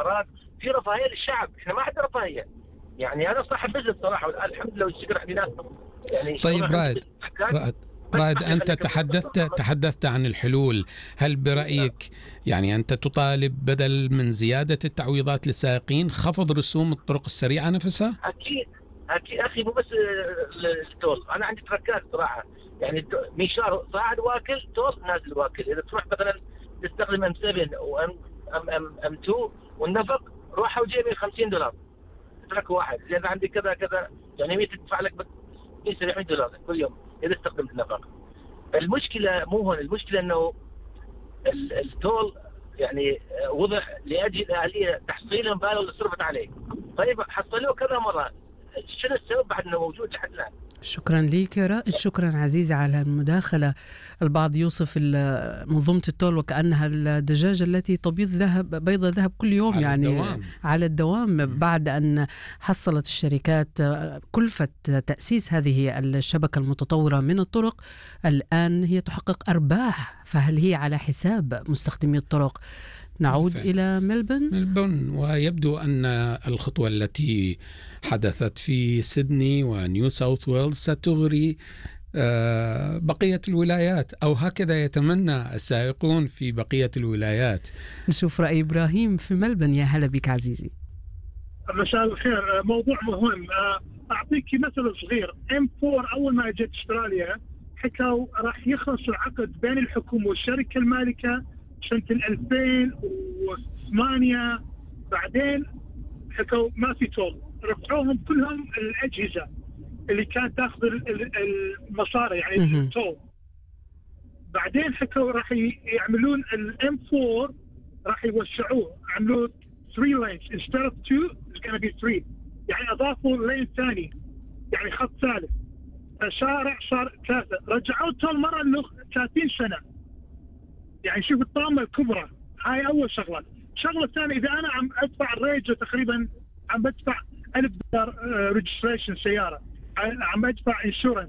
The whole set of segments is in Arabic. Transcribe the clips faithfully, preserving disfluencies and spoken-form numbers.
سيارات، في رفاهيه للشعب. احنا ما عندنا رفاهيه. يعني انا صاحب بزنس صراحه الحمد لله والشكر عندي ناس يعني. طيب رائد رائد رائد أنت تحدثت تحدثت عن الحلول. هل برأيك يعني أنت تطالب بدل من زيادة التعويضات للسائقين خفض رسوم الطرق السريعة نفسها؟ أكيد أكيد أخي، مو بس التول. أنا عندي تركات صراحة يعني مشوار صاعد واكل تول نازل واكل. إذا تروح مثلا تستخدم ام سبعة وام ام ام ام اثنين والنفق روحه وجيبي خمسين دولار ترك واحد. إذا عندي كذا كذا يعني مية تدفع لك مية سبعمية دولار كل يوم إذا استخدمت النفق. المشكلة مو هون، المشكلة إنه التول يعني وضع لأجل آلية تحصيل المبالغ اللي صرفت عليه. طيب حصلوه كذا مرة، شنو السبب بعد انه موجود لحد الان؟ شكرا لك يا رائد، شكرا عزيزي على المداخلة. البعض يوصف منظومة التول وكأنها الدجاجة التي تبيض ذهب بيض ذهب كل يوم على يعني الدوام. على الدوام، بعد أن حصلت الشركات كلفة تأسيس هذه الشبكة المتطورة من الطرق، الآن هي تحقق أرباح، فهل هي على حساب مستخدمي الطرق؟ نعود فهم. إلى ملبن ملبن ويبدو أن الخطوة التي حدثت في سيدني ونيو ساوث ويلز ستغري بقية الولايات، أو هكذا يتمنى السائقون في بقية الولايات. نشوف رأي إبراهيم في ملبن. يا هلا بك عزيزي. مساء الخير. موضوع مهم. أعطيك مثل صغير. إم فور أول ما جت أستراليا حكوا راح يخلص العقد بين الحكومة والشركة المالكة سنة ألفين وثمانية. بعدين حكوا ما في تول، رفعوهم كلهم الأجهزة اللي كانت تأخذ المصاري يعني التول. بعدين حكوا راح يعملون الام فور راح يوسعوه، عملوا ثلاثة lanes instead of two it's going to be three، يعني أضافوا لين ثاني يعني خط ثالث. شارع صار ثلاثة، رجعوا التول مرة إنه ثلاثين سنة. يعني شوف الطامة الكبرى. هاي أول شغلة. شغلة الثانية، إذا أنا عم أدفع الريجة تقريبا عم بدفع ألف دولار ريجستريشن سيارة، عم أدفع إنشورنس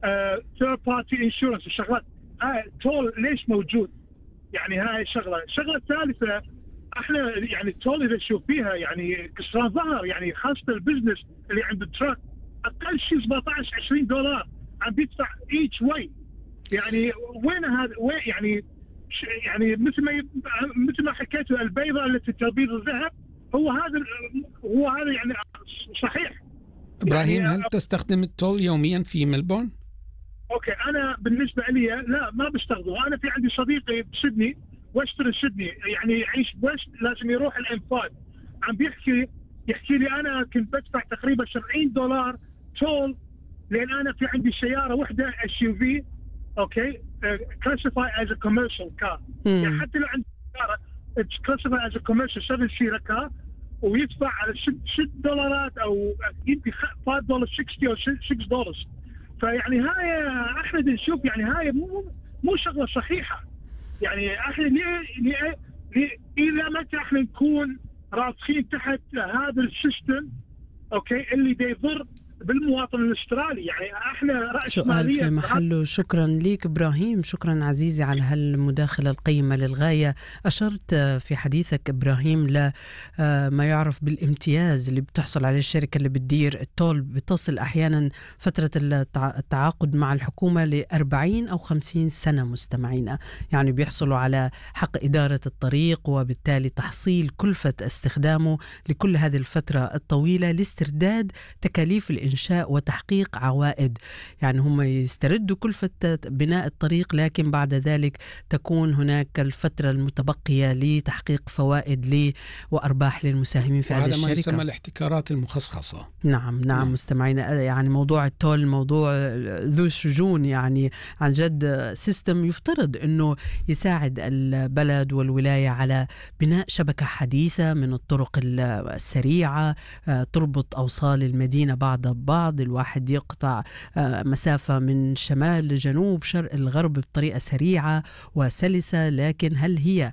ثيرد بارتي إنشورنس الشغلات هاي تول ليش موجود؟ يعني هاي شغلة. الشغلة الثالثة احنا يعني التول إذا تشوف فيها يعني كسران ظهر، يعني خاصة البزنس اللي عند التراك أقل شيء سبعتاشر عشرين دولار عم بيدفع each way. يعني وين هذا؟ وين يعني يعني مثل ما مثل ما حكيتوا البيضة التي تبيض الذهب، هو هذا هو هذا يعني صحيح. إبراهيم يعني هل تستخدم التول يوميا في ملبون؟ اوكي انا بالنسبه لي لا ما بستخدمه. انا في عندي صديقي بسيدني واشتري سيدني يعني يعيش بوست لازم يروح الام فايف، عم بيحكي يحكي لي انا كنت بدفع تقريبا سبعين دولار تول لان انا في عندي سياره واحده اس يو في اوكي كلاسيفاي از ا كوميرشال كار، يعني حتى لو عندي سياره كلاسيفاي از ا كوميرشال سبعة سيره كار ويدفع على ست دولارات او يدي خمسة دولار ستين او ستة دولار. فيعني هاي احنا نشوف يعني هاي مو مو شغله صحيحه. يعني احنا ليه ليه ليه الى متى احنا نكون راسخين تحت هذا السيستم اوكي اللي بيضر بالمواطن الاسترالي؟ يعني احنا رأس سؤال في محله. شكرا ليك إبراهيم، شكرا عزيزي على هالمداخلة القيمة للغاية. أشرت في حديثك إبراهيم لما يعرف بالامتياز اللي بتحصل عليه الشركة اللي بتدير التول، بتصل أحيانا فترة التعاقد مع الحكومة لأربعين أو خمسين سنة مستمعين، يعني بيحصلوا على حق إدارة الطريق وبالتالي تحصيل كلفة استخدامه لكل هذه الفترة الطويلة لاسترداد تكاليف الإنشاء وتحقيق عوائد. يعني هم يستردوا كلفة بناء الطريق، لكن بعد ذلك تكون هناك الفترة المتبقية لتحقيق فوائد لي وأرباح للمساهمين في هذه الشركة. وهذا ما يسمى الاحتكارات المخصصة. نعم نعم, نعم. مستمعين، يعني موضوع التول موضوع ذو شجون، يعني عن جد سيستم يفترض أنه يساعد البلد والولاية على بناء شبكة حديثة من الطرق السريعة تربط أوصال المدينة بعض ببعض، الواحد يقطع مسافة من شمال لجنوب شرق الغرب بطريقة سريعة وسلسة. لكن هل هي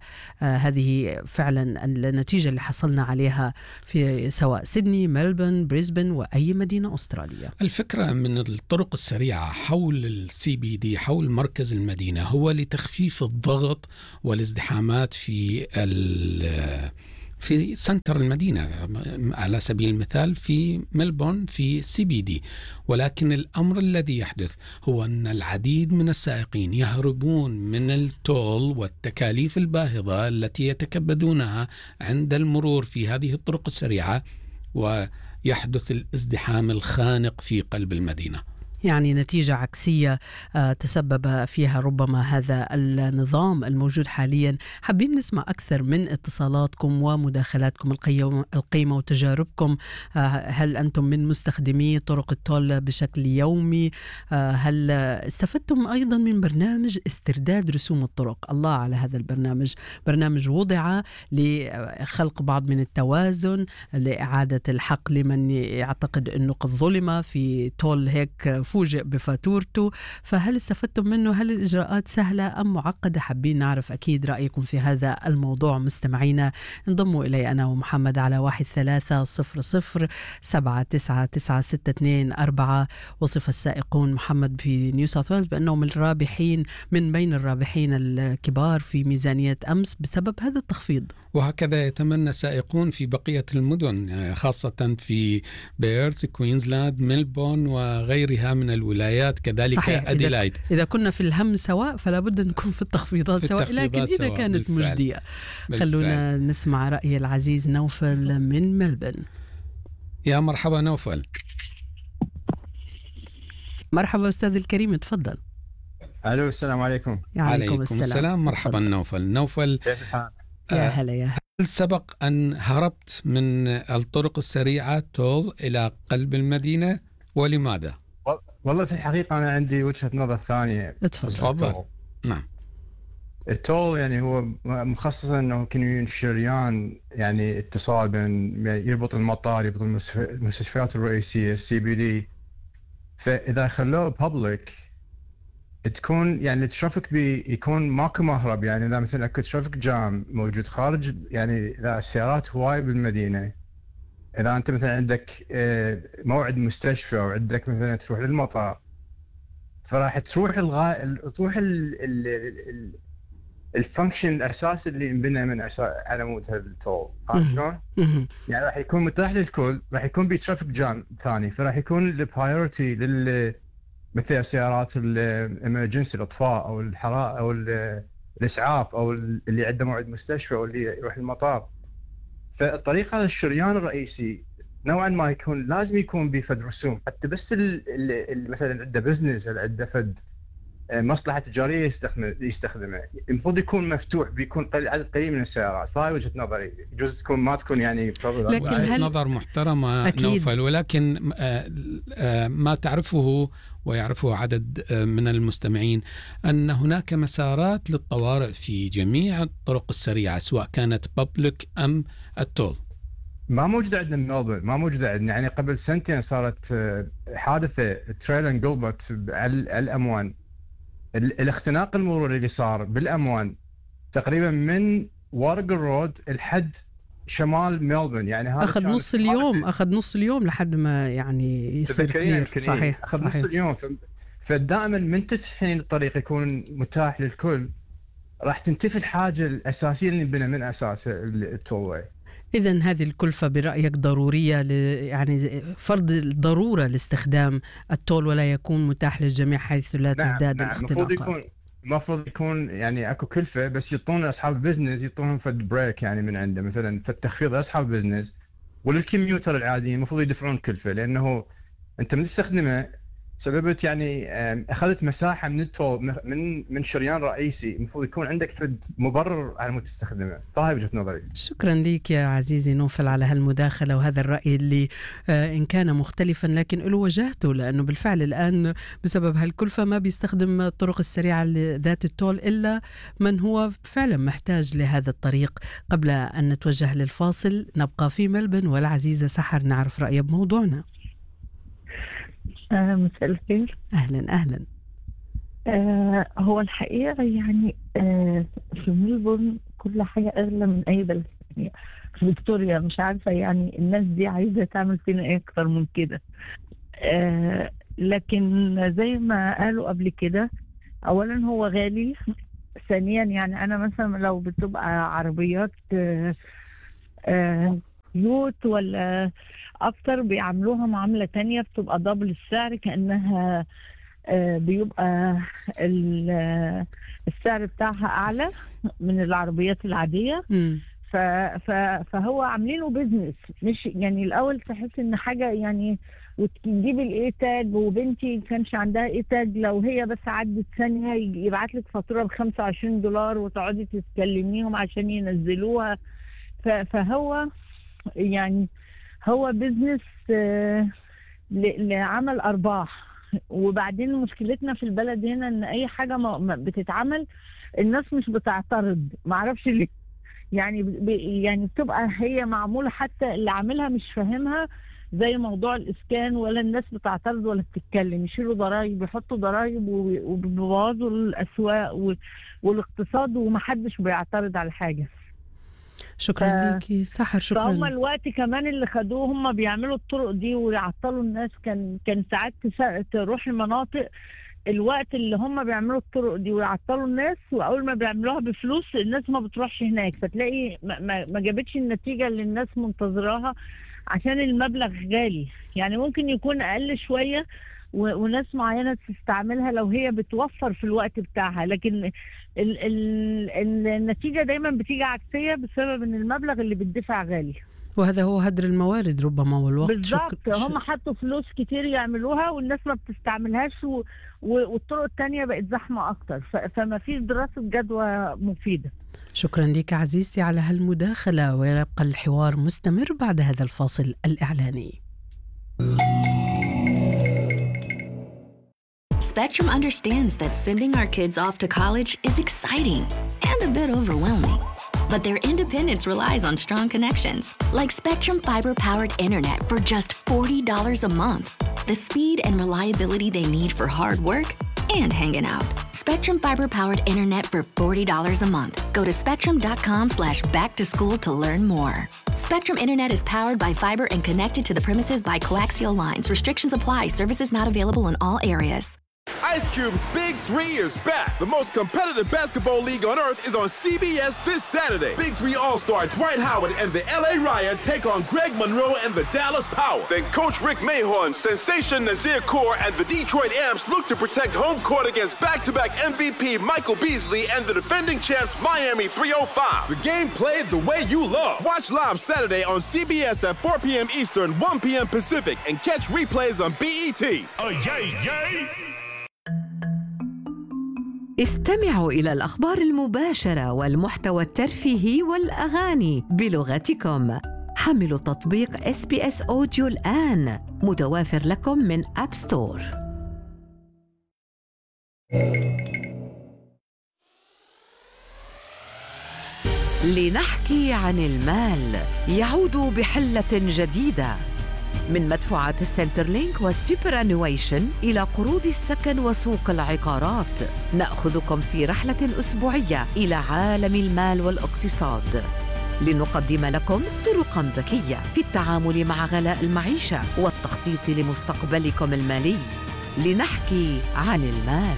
هذه فعلا النتيجة اللي حصلنا عليها في سواء سيدني، ملبون، بريسبن وأي مدينة أسترالية؟ الفكرة من الطرق السريعة حول السي بي دي حول مركز المدينة هو لتخفيف الضغط والازدحامات في في سنتر المدينة، على سبيل المثال في ملبورن في سي بي دي. ولكن الأمر الذي يحدث هو أن العديد من السائقين يهربون من التول والتكاليف الباهظة التي يتكبدونها عند المرور في هذه الطرق السريعة، ويحدث الازدحام الخانق في قلب المدينة. يعني نتيجة عكسية تسبب فيها ربما هذا النظام الموجود حاليا. حابين نسمع أكثر من اتصالاتكم ومداخلاتكم القيمة وتجاربكم. هل أنتم من مستخدمي طرق التول بشكل يومي؟ هل استفدتم أيضا من برنامج استرداد رسوم الطرق؟ الله على هذا البرنامج، برنامج وضع لخلق بعض من التوازن، لإعادة الحق لمن يعتقد أنه قد ظلم في تول هيك فوجئ بفاتورته. فهل استفدتم منه؟ هل الإجراءات سهلة أم معقدة؟ حابين نعرف أكيد رأيكم في هذا الموضوع. مستمعينا انضموا إلي أنا ومحمد على واحد ثلاثة صفر صفر سبعة تسعة تسعة ستة اثنين أربعة. وصف السائقون محمد في نيو ساوث ويلز بأنهم الرابحين من بين الرابحين الكبار في ميزانية أمس بسبب هذا التخفيض، وهكذا يتمنى سائقون في بقية المدن، خاصة في بيرث، كوينزلاند، ميلبورن وغيرها من الولايات، كذلك صحيح. أديلايد. إذا, إذا كنا في الهم سواء فلا بد أن نكون في التخفيضات في سواء، لكن إذا سواء كانت بالفعل. مجدية بالفعل. خلونا نسمع رأي العزيز نوفل من ملبن. يا مرحبا نوفل. مرحبا أستاذ الكريم، تفضل. ألو، السلام عليكم. عليكم السلام, السلام. مرحبا تفضل. نوفل نوفل كيف الحال؟ يا هلا يا هلا. هل سبق أن هربت من الطرق السريعة تول إلى قلب المدينة، ولماذا؟ والله في الحقيقة أنا عندي وجهة نظر ثانية. تفضل. نعم. التول يعني هو مخصص أنه يمكن شريان يعني اتصال بين يربط المطار، يربط المستشفيات الرئيسية السي بي دي. فإذا خلوه بابليك تكون يعني الترافيك بيكون ماكو مهرب. يعني إذا مثلا أكو ترافيك جام موجود خارج، يعني إذا السيارات هواي بالمدينة، إذا أنت مثلا عندك موعد مستشفى أو عندك مثلا تروح للمطار، فراح تروح الغاء تروح الفانكشن الأساسي اللي انبنى من على مود التول. عارف شلون؟ يعني راح يكون متاح للكل، راح يكون بترافيك جام ثاني، فراح يكون البرايورتي لل مثل سيارات الامرجنسي، الاطفاء او الحرائق او الاسعاف او اللي عنده موعد مستشفى او اللي يروح المطار. فالطريق هذا الشريان الرئيسي نوعا ما يكون لازم يكون بفد رسوم، حتى بس اللي مثلا عنده بزنس، عنده فد مصلحه تجاريه يستخدم يستخدمه، المفروض يكون مفتوح، بيكون عدد قليل من السيارات. فهاي وجهه نظري. يجوز تكون ما تكون يعني وجهه نظر محترمه نوفل، ولكن ما تعرفه ويعرفه عدد من المستمعين أن هناك مسارات للطوارئ في جميع الطرق السريعة، سواء كانت بابليك أم التول. ما موجودة عندنا بملبورن، ما موجودة عندنا. يعني قبل سنتين صارت حادثة تريلا انقلبت على الأموان. الاختناق المروري اللي صار بالأموان تقريبا من وارق الرود لحد شمال ملبورن، يعني هذا أخذ نص اليوم أخذ نص اليوم لحد ما يعني يصير كلير. صحيح أخذ صحيح. نص اليوم. فدائما من تفتحين الطريق يكون متاح للكل، راح تنتفي الحاجة الأساسية اللي بنا من أساس التولوي. إذن هذه الكلفة برأيك ضرورية، يعني فرض الضرورة لاستخدام التول ولا يكون متاح للجميع حيث لا نعم تزداد نعم. الاختناقات. المفروض يكون المفروض يكون يعني اكو كلفة، بس يعطون اصحاب البزنس يعطونهم فد بريك يعني من عنده مثلا فالتخفيض لاصحاب البزنس، وللكميوتر العاديين المفروض يدفعون كلفة، لانه انت من تستخدمه سببت يعني اخذت مساحه من التول من من شريان رئيسي. المفروض يكون عندك فد مبرر على مود تستخدمه. فهاي وجهه نظري. شكرا لك يا عزيزي نوفل على هالمداخله وهذا الراي اللي ان كان مختلفا لكن له وجهته، لانه بالفعل الان بسبب هالكلفه ما بيستخدم الطرق السريعه ذات التول الا من هو فعلا محتاج لهذا الطريق. قبل ان نتوجه للفاصل نبقى في ملبن والعزيزه سحر نعرف رايها بموضوعنا. آه مساء الخير. أهلا أهلا. آه هو الحقيقة يعني آه في ملبورن كل حاجة أغلى من أي بلد ثانية. في فيكتوريا مش عارفة يعني الناس دي عايزة تعمل فينا إيه أكتر من كده. آه لكن زي ما قالوا قبل كده، أولا هو غالي، ثانيا يعني أنا مثلا لو بتبقى عربيات آه آه يوت ولا اكتر بيعملوها معاملة تانية بتبقى دبل السعر، كأنها آه بيبقى السعر بتاعها اعلى من العربيات العادية. م. ف ف فهو عاملينه بيزنس، مش يعني الاول تحس ان حاجة يعني وتجيب الاي تاج، وبنتي كانش عندها اي تاج لو هي بس عدت ثانيه يبعت لك فاتوره ب خمسة وعشرين دولار وتقعدي تتكلميهم عشان ينزلوها. فهو يعني هو بيزنس لعمل ارباح. وبعدين مشكلتنا في البلد هنا ان اي حاجه ما بتتعمل الناس مش بتعترض، معرفش ليه. يعني يعني بتبقى هي معموله حتى اللي عاملها مش فاهمها، زي موضوع الاسكان، ولا الناس بتعترض ولا بتتكلم، يشيلوا ضرايب، يحطوا ضرايب وبيبوظوا الاسواق والاقتصاد ومحدش بيعترض على حاجه. شكرا ف... ليكي سحر. شكرا. فهم الوقت كمان اللي خدوه هم بيعملوا الطرق دي ويعطلوا الناس. كان كان ساعات تروح المناطق الوقت اللي هم بيعملوا الطرق دي ويعطلوا الناس، واول ما بيعملوها بفلوس الناس ما بتروحش هناك، فتلاقي ما, ما, ما جابتش النتيجه اللي الناس منتظراها عشان المبلغ غالي. يعني ممكن يكون اقل شويه وناس معينه تستعملها لو هي بتوفر في الوقت بتاعها، لكن ال ال النتيجه دايما بتيجي عكسيه بسبب ان المبلغ اللي بيدفع غالي. وهذا هو هدر الموارد ربما والوقت. بالضبط. هم حطوا فلوس كتير يعملوها والناس ما بتستعملهاش، و... والطرق التانية بقت زحمة أكتر، ف... فما فيش دراسة جدوى مفيدة. شكرا لك عزيزتي على هالمداخلة، ويبقى الحوار مستمر بعد هذا الفاصل الإعلاني. Spectrum understands that sending our kids off to college is exciting and a bit overwhelming. But their independence relies on strong connections, like Spectrum fiber-powered internet for just forty dollars a month. The speed and reliability they need for hard work and hanging out. Spectrum fiber-powered internet for forty dollars a month. Go to spectrum.com slash back to school to learn more. Spectrum internet is powered by fiber and connected to the premises by coaxial lines. Restrictions apply. Services not available in all areas. Ice Cube's Big Three is back. The most competitive basketball league on earth is on C B S this Saturday. Big Three All-Star Dwight Howard and the L A Riot take on Greg Monroe and the Dallas Power. Then Coach Rick Mahorn, Sensation Nazir Kaur, and the Detroit Amps look to protect home court against back-to-back M V P Michael Beasley and the defending champs Miami three oh five. The game played the way you love. Watch live Saturday on C B S at four p.m. Eastern, one p.m. Pacific, and catch replays on B E T. Oh, yay, yay! استمعوا إلى الأخبار المباشرة والمحتوى الترفيهي والأغاني بلغتكم. حملوا تطبيق إس بي إس أوديو الآن، متوافر لكم من أب ستور. لنحكي عن المال يعود بحلة جديدة، من مدفوعات السنترلينك والسوبر أنويشن إلى قروض السكن وسوق العقارات. نأخذكم في رحلة أسبوعية إلى عالم المال والاقتصاد، لنقدم لكم طرقاً ذكية في التعامل مع غلاء المعيشة والتخطيط لمستقبلكم المالي. لنحكي عن المال.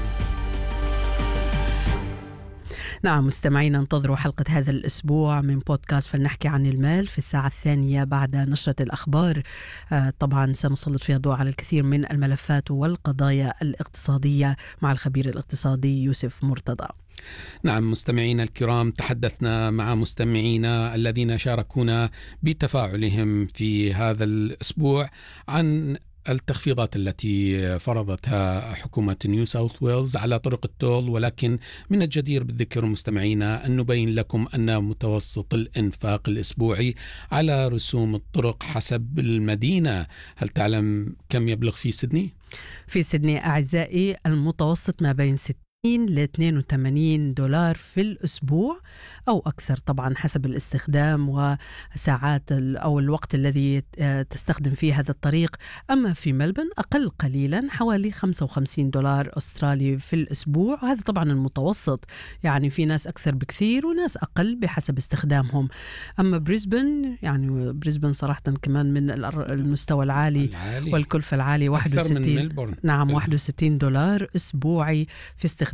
نعم مستمعينا، انتظروا حلقة هذا الأسبوع من بودكاست فلنحكي عن المال في الساعة الثانية بعد نشرة الأخبار. آه طبعا سنسلط فيها ضوء على الكثير من الملفات والقضايا الاقتصادية مع الخبير الاقتصادي يوسف مرتضى. نعم مستمعينا الكرام، تحدثنا مع مستمعينا الذين شاركونا بتفاعلهم في هذا الأسبوع عن التخفيضات التي فرضتها حكومة نيو ساوث ويلز على طرق التول، ولكن من الجدير بالذكر مستمعينا أن نبين لكم أن متوسط الإنفاق الأسبوعي على رسوم الطرق حسب المدينة، هل تعلم كم يبلغ في سيدني؟ في سيدني أعزائي المتوسط ما بين ستين ل اثنين وثمانين دولار في الأسبوع أو أكثر، طبعا حسب الاستخدام وساعات أو الوقت الذي تستخدم فيه هذا الطريق. أما في ملبن أقل قليلا، حوالي خمسة وخمسين دولار أسترالي في الأسبوع، وهذا طبعا المتوسط، يعني في ناس أكثر بكثير وناس أقل بحسب استخدامهم. أما بريسبن، يعني بريسبن صراحة كمان من المستوى العالي, العالي. والكلفة العالية واحد وستين، نعم واحد وستين دولار أسبوعي في استخدام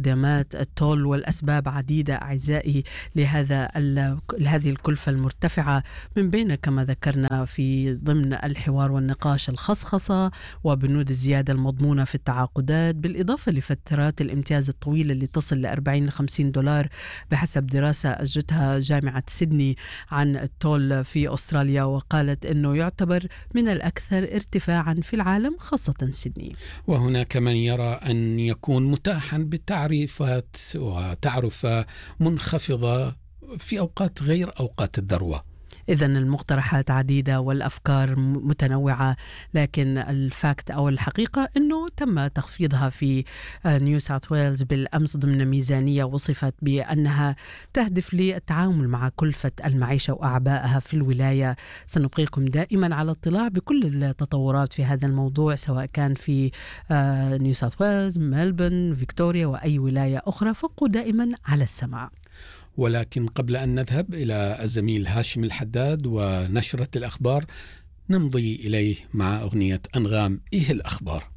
خدمات التول، والأسباب عديدة أعزائي لهذا لهذه الكلفة المرتفعة، من بين كما ذكرنا في ضمن الحوار والنقاش الخصخصة وبنود الزيادة المضمونة في التعاقدات، بالإضافة لفترات الامتياز الطويلة اللي تصل ل أربعين إلى خمسين دولار بحسب دراسة أجرتها جامعة سيدني عن التول في أستراليا، وقالت أنه يعتبر من الأكثر ارتفاعا في العالم خاصة سيدني. وهناك من يرى أن يكون متاحا بتعريفات وتعرفة منخفضة في أوقات غير أوقات الذروة. إذن المقترحات عديدة والأفكار متنوعة، لكن الفاكت أو الحقيقة أنه تم تخفيضها في نيو ساوث ويلز بالأمس ضمن ميزانية وصفت بأنها تهدف للتعامل مع كلفة المعيشة وأعبائها في الولاية. سنبقيكم دائما على اطلاع بكل التطورات في هذا الموضوع، سواء كان في نيو ساوث ويلز، ملبورن، فيكتوريا وأي ولاية أخرى، فابقوا دائما على السماع. ولكن قبل أن نذهب إلى الزميل هاشم الحداد ونشرة الأخبار، نمضي إليه مع أغنية أنغام إيه الأخبار.